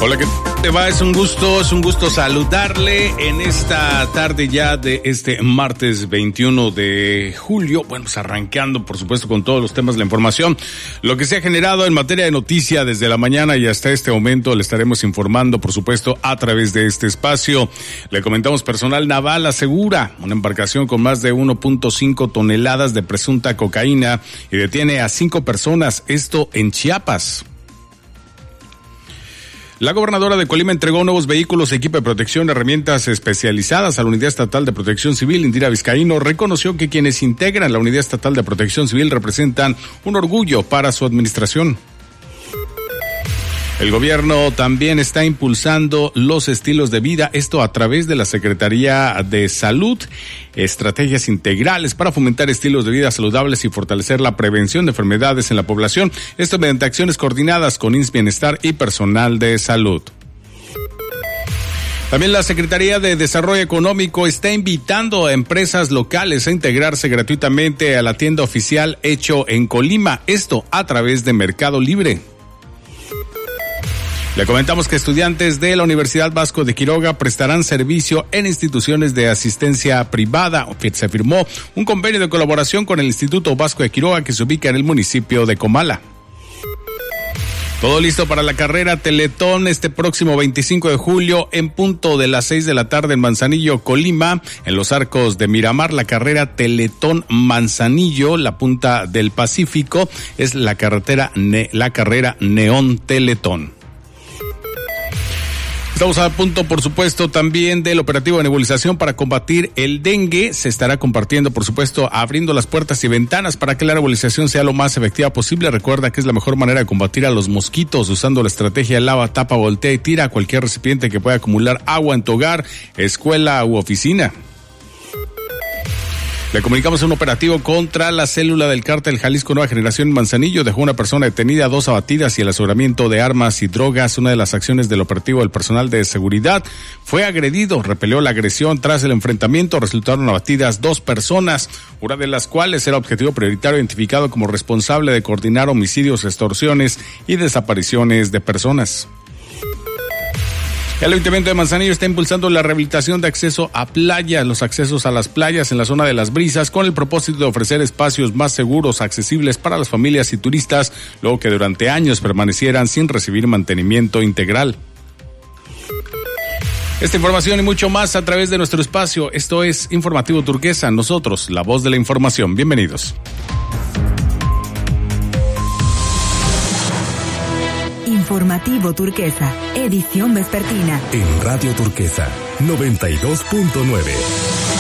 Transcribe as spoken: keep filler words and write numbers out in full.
Hola, ¿qué te va? Es un gusto, es un gusto saludarle en esta tarde ya de este martes veintiuno de julio. Bueno, pues arrancando, por supuesto, con todos los temas de la información. Lo que se ha generado en materia de noticia desde la mañana y hasta este momento le estaremos informando, por supuesto, a través de este espacio. Le comentamos, personal naval asegura una embarcación con más de uno punto cinco toneladas de presunta cocaína y detiene a cinco personas, esto en Chiapas. La gobernadora de Colima entregó nuevos vehículos, equipo de protección, herramientas especializadas a la Unidad Estatal de Protección Civil. Indira Vizcaíno reconoció que quienes integran la Unidad Estatal de Protección Civil representan un orgullo para su administración. El gobierno también está impulsando los estilos de vida, esto a través de la Secretaría de Salud, estrategias integrales para fomentar estilos de vida saludables y fortalecer la prevención de enfermedades en la población, esto mediante acciones coordinadas con I M S S Bienestar y personal de salud. También la Secretaría de Desarrollo Económico está invitando a empresas locales a integrarse gratuitamente a la tienda oficial Hecho en Colima, esto a través de Mercado Libre. Le comentamos que estudiantes de la Universidad Vasco de Quiroga prestarán servicio en instituciones de asistencia privada. Se firmó un convenio de colaboración con el Instituto Vasco de Quiroga que se ubica en el municipio de Comala. Todo listo para la carrera Teletón este próximo veinticinco de julio en punto de las seis de la tarde en Manzanillo, Colima, en los arcos de Miramar. La carrera Teletón Manzanillo, la punta del Pacífico, es la carretera, la carrera Neón Teletón. Estamos a punto, por supuesto, también del operativo de nebulización para combatir el dengue. Se estará compartiendo, por supuesto, abriendo las puertas y ventanas para que la nebulización sea lo más efectiva posible. Recuerda que es la mejor manera de combatir a los mosquitos usando la estrategia lava, tapa, voltea y tira a cualquier recipiente que pueda acumular agua en tu hogar, escuela u oficina. Le comunicamos un operativo contra la célula del cártel Jalisco Nueva Generación en Manzanillo. Dejó una persona detenida, dos abatidas y el aseguramiento de armas y drogas. Una de las acciones del operativo del personal de seguridad fue agredido, repelió la agresión. Tras el enfrentamiento resultaron abatidas dos personas, una de las cuales era objetivo prioritario identificado como responsable de coordinar homicidios, extorsiones y desapariciones de personas. El Ayuntamiento de Manzanillo está impulsando la rehabilitación de acceso a playas, los accesos a las playas en la zona de Las Brisas, con el propósito de ofrecer espacios más seguros, accesibles para las familias y turistas, luego que durante años permanecieran sin recibir mantenimiento integral. Esta información y mucho más a través de nuestro espacio. Esto es Informativo Turquesa, nosotros, la voz de la información. Bienvenidos. Informativo Turquesa, edición vespertina. En Radio Turquesa, noventa y dos punto nueve.